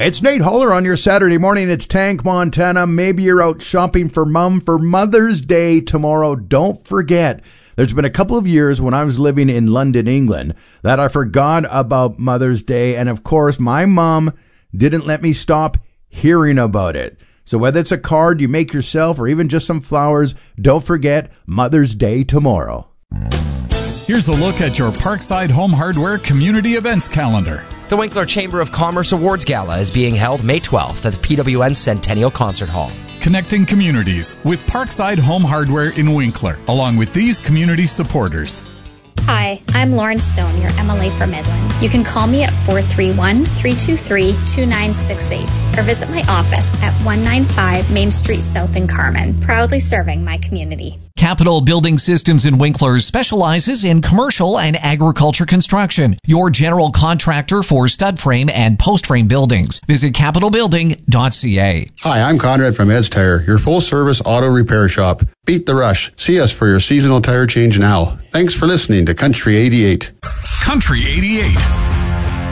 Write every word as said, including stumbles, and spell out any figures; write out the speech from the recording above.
It's Nate Holler on your Saturday morning. It's Tank, Montana. Maybe you're out shopping for mom for Mother's Day tomorrow. Don't forget, there's been a couple of years when I was living in London, England, that I forgot about Mother's Day. And of course, my mom didn't let me stop hearing about it. So whether it's a card you make yourself or even just some flowers, don't forget Mother's Day tomorrow. Here's a look at your Parkside Home Hardware Community Events calendar. The Winkler Chamber of Commerce Awards Gala is being held May twelfth at the P W N Centennial Concert Hall. Connecting communities with Parkside Home Hardware in Winkler, along with these community supporters. Hi, I'm Lauren Stone, your M L A for Midland. You can call me at four three one, three two three, two nine six eight or visit my office at one ninety-five Main Street South in Carmen, proudly serving my community. Capital Building Systems in Winkler specializes in commercial and agriculture construction. Your general contractor for stud frame and post frame buildings. Visit capital building dot c a. Hi, I'm Conrad from Ed's Tire, your full-service auto repair shop. Beat the rush. See us for your seasonal tire change now. Thanks for listening to Country eighty-eight. Country eighty-eight.